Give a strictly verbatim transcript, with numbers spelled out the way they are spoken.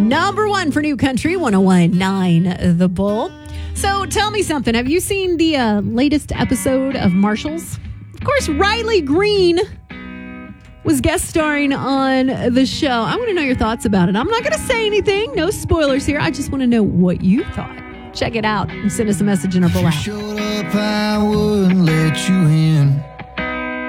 number one for New Country, one oh one point nine The Bull. So tell me something. Have you seen the uh, latest episode of Marshalls? Of course, Riley Green was guest starring on the show. I want to know your thoughts about it. I'm not going to say anything. No spoilers here. I just want to know what you thought. Check it out and send us a message in our Bull app. Showed up, I wouldn't let you in.